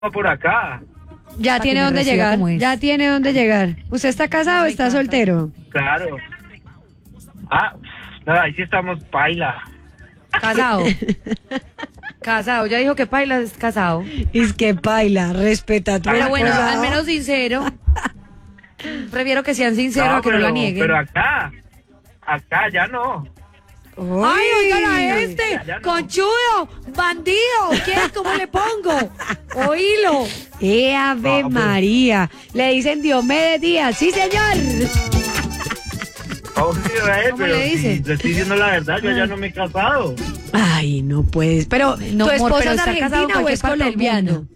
por acá. Ya Para tiene que me dónde reciba llegar, como es. ya tiene dónde llegar. ¿Usted está casado o está soltero? Claro. Ah, no, ahí sí estamos paila. Casado. Casado, ya dijo que paila es casado. Es que paila, respeta a tu Pero bueno, esposa. al menos sincero. Prefiero que sean sinceros a que no la nieguen. Pero acá ya no. ¡Ay, oigan a este! Ya no. ¡Conchudo! ¡Bandido! ¿Quieres cómo le pongo? ¡Oílo! Ave No, pues. María. Le dicen Diomedes Díaz. ¡Sí, señor! Obvio, ¿Cómo pero le dice? si le estoy diciendo la verdad, yo ya no me he casado. Ay, no puedes. Pero, No, ¿tu amor, esposa pero es está casado en argentina o cualquier es parte del colombiano? mundo.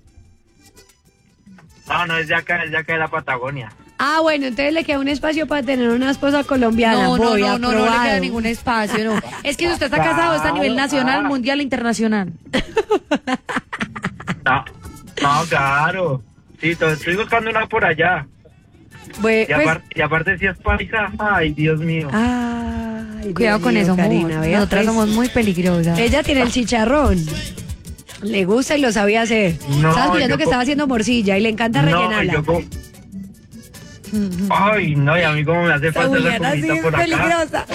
No, es de acá de la Patagonia. Ah, bueno, entonces le queda un espacio para tener una esposa colombiana. No Voy, le queda aprobado. ningún espacio, no. Es que si usted está casado, está a nivel nacional, mundial, internacional. No, claro. Sí, estoy buscando una por allá. Pues, Y aparte si es paisa, ay, Dios mío. ay, Cuidado Dios con mío, eso, Karina, amor. vea, Nosotras pues. somos muy peligrosas. Ella tiene el chicharrón. Le gusta y lo sabía hacer. No, Estaba escuchando yo que co- estaba haciendo morcilla y le encanta rellenarla. Ay, no, y a mí como me hace falta la Juliana sí comida es por acá. peligrosa.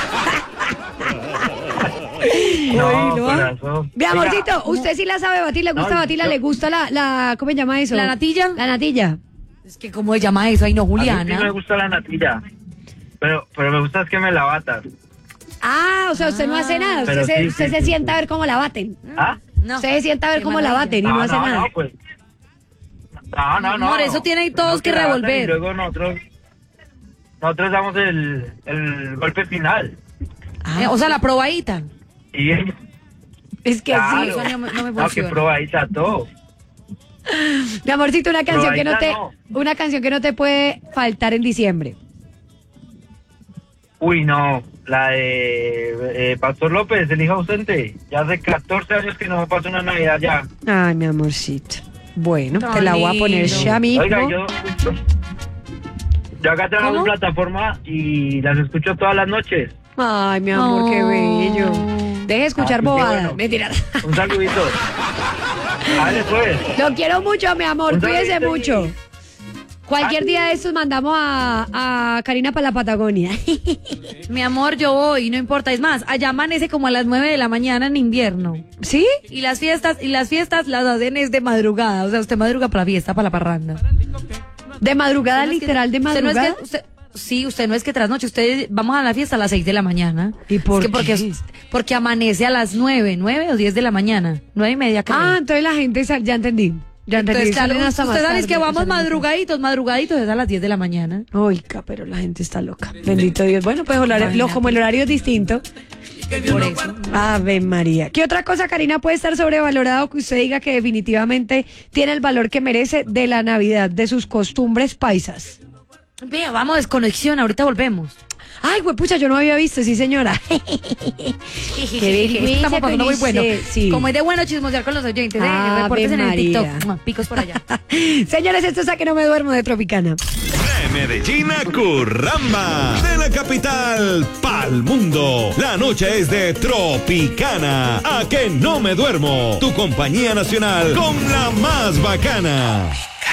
No, Ay, no. corazón. Mi amorcito, usted sí la sabe batir, le gusta No, batirla, yo- le gusta la ¿cómo se llama eso? ¿La natilla? La natilla. Es que, ¿cómo se llama eso? Ay, no, A mí sí Juliana. me gusta la natilla. Pero me gusta es que me la batas. Ah, o sea, usted no hace nada, Pero usted, sí, usted sí, se sí, sienta sí. a ver cómo la baten. ¿Ah? No. Usted se sienta a ver Qué cómo la maravilla. baten y no, hace nada. No, pues. No. Amor, eso tienen todos que la baten revolver. Y luego nosotros damos el golpe final. O sea, la probadita. Y Es que claro, sí. Eso no me que funciona. probadita todo. Mi amorcito, una canción que no te, Probadita una canción que no te puede faltar en diciembre. Uy, no, la de Pastor López, el hijo ausente. Ya hace 14 años que no me paso una Navidad ya. Ay, mi amorcito. Bueno, Tan te la voy a poner lindo. ya mismo. Oiga, yo acá trabajo en ¿Cómo? plataforma y las escucho todas las noches. Ay, mi amor, qué Oh. bello. Deje de escuchar Ah, pues, qué bobadas. bueno. Mentira. Un saludito. Vale, pues. Lo quiero mucho, mi amor. Un Cuídese saludito mucho. Cualquier Ah, día de estos mandamos a Karina para la Patagonia. Mi amor, yo voy, no importa. Es más, allá amanece como a las 9 de la mañana en invierno. ¿Sí? Y las fiestas las hacen es de madrugada. O sea, usted madruga para la fiesta, para la parranda. De madrugada, Usted no es que- literal, de usted no es madrugada. que- sí, usted no es que trasnoche. Usted vamos a la fiesta a las 6 de la mañana. ¿Y por Es que qué? porque amanece a las 9 o 10 de la mañana. 9:30, creo. Ah, entonces la gente ya entendí. Ya entendí. Entonces, claro, Salen hasta más usted sabe tarde, que vamos salen más madrugaditos, es a las 10 de la mañana. tarde. Oiga, pero la gente está loca. Bendito Dios. Bueno, pues como el horario es distinto. Por eso. Ave María. ¿Qué otra cosa, Karina, puede estar sobrevalorado que usted diga que definitivamente tiene el valor que merece de la Navidad, de sus costumbres paisas? Vea, vamos, desconexión, ahorita volvemos. Ay, pucha, yo no había visto, sí, señora. Qué vergüenza Estamos pasando muy con bueno. usted, sí. Como es de bueno chismosear con los oyentes, Ave reportes en el María. TikTok. Picos por allá. Señores, esto es A que no me duermo de Tropicana. De Medellín a Curramba, de la capital pa'l mundo. La noche es de Tropicana. A que no me duermo. Tu compañía nacional con la más bacana.